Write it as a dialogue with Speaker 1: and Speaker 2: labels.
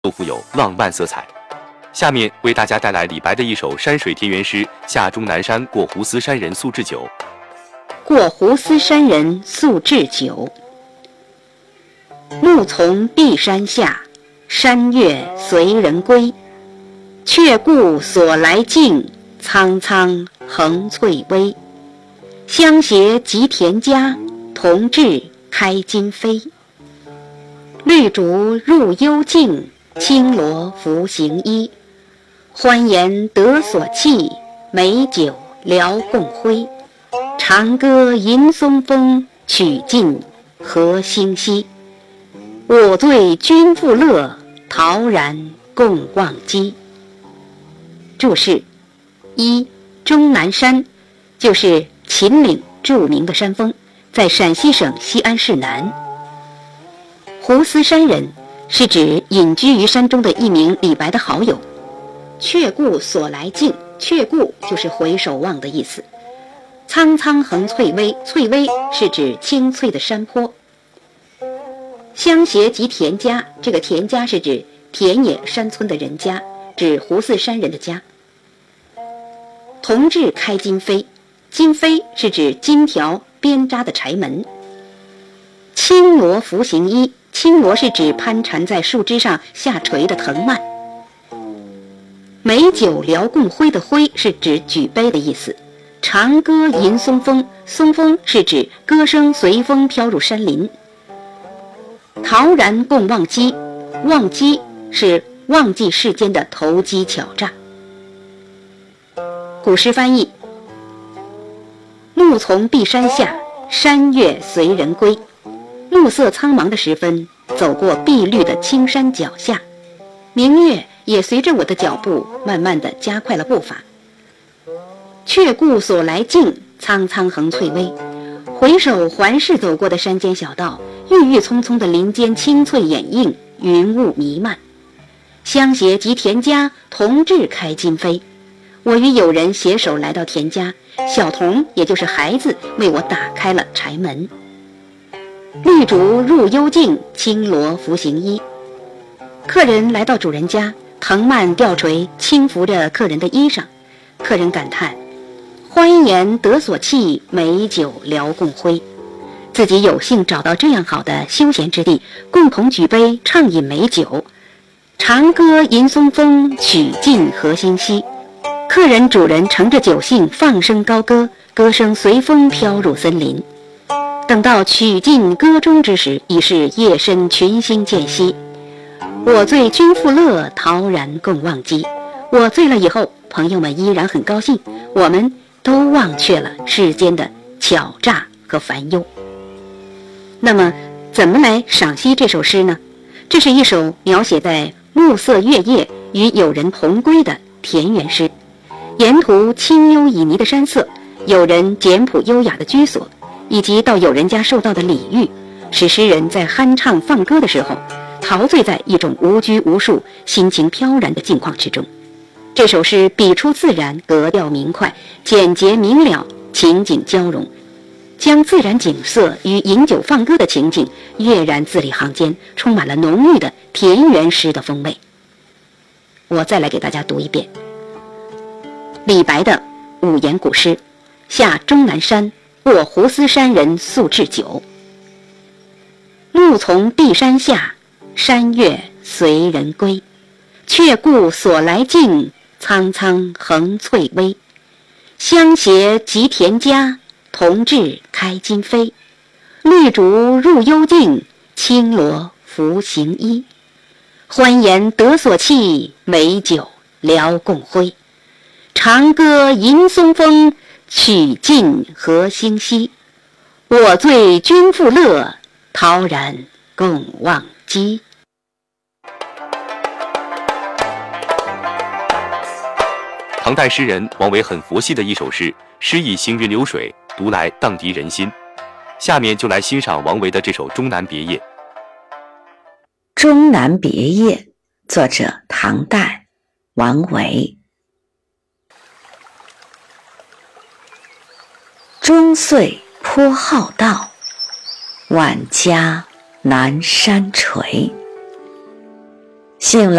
Speaker 1: 都富有浪漫色彩。下面为大家带来李白的一首山水田园诗《下终南山过胡思山人宿置酒》。
Speaker 2: 过胡思山人宿置酒，暮从碧山下，山月随人归。却顾所来径，苍苍横翠微。相携及田家，同至开襟飞。绿竹入幽径，青萝拂行衣。欢颜得所憩，美酒聊共挥。长歌吟松风，曲尽何星稀。我醉君复乐，陶然共忘机。注释：一，终南山就是秦岭著名的山峰，在陕西省西安市南。胡思山人是指隐居于山中的一名李白的好友。却顾所来径，却顾就是回首望的意思。苍苍横翠微，翠微是指青翠的山坡。相携及田家，这个田家是指田野山村的人家，指胡思山人的家。同至开襟飞，襟飞是指金条编扎的柴门。青萝拂行衣，青萝是指攀缠在树枝上下垂的藤蔓。美酒聊共挥的挥是指举杯的意思。长歌吟松风，松风是指歌声随风飘入山林。陶然共忘机，忘机是忘记世间的投机巧诈。古诗翻译：暮从碧山下，山月随人归。暮色苍茫的时分，走过碧绿的青山脚下，明月也随着我的脚步慢慢地加快了步伐。却顾所来径，苍苍横翠微。回首环视走过的山间小道，郁郁葱葱的林间青翠掩映，云雾弥漫。相携及田家，同至开襟飞。我与友人携手来到田家，小童也就是孩子为我打开了柴门。绿竹入幽径，青萝拂行衣。客人来到主人家，藤蔓吊垂轻拂着客人的衣裳。客人感叹：欢颜得所憩，美酒聊共挥。自己有幸找到这样好的休闲之地，共同举杯畅饮美酒。长歌吟松风，曲尽何星稀。客人主人乘着酒兴放声高歌，歌声随风飘入森林。等到曲尽歌终之时，已是夜深群星渐稀。我醉君复乐，陶然共忘机。我醉了以后，朋友们依然很高兴，我们都忘却了世间的巧诈和烦忧。那么怎么来赏析这首诗呢？这是一首描写在暮色月夜与友人同归的田园诗。沿途清幽旖旎的山色，友人简朴优雅的居所，以及到友人家受到的礼遇，使诗人在酣畅放歌的时候陶醉在一种无拘无束、心情飘然的境况之中。这首诗笔出自然，格调明快，简洁明了，情景交融，将自然景色与饮酒放歌的情景跃然字里行间，充满了浓郁的田园诗的风味。我再来给大家读一遍李白的五言古诗《下终南山过胡思山人宿置酒》。暮从碧山下，山月随人归。却顾所来径，苍苍横翠微。相携及田家，同至开襟飞。绿竹入幽径，青萝拂行衣。欢颜得所憩，美酒聊共挥。长歌吟松风，曲尽何星稀。我醉君复乐，陶然共忘机。
Speaker 1: 唐代诗人王维很佛系的一首诗，诗意行云流水，读来荡涤人心。下面就来欣赏王维的这首《终南别业》。
Speaker 3: 《终南别业》作者唐代王维。终岁颇好道，晚家南山陲。 醒来。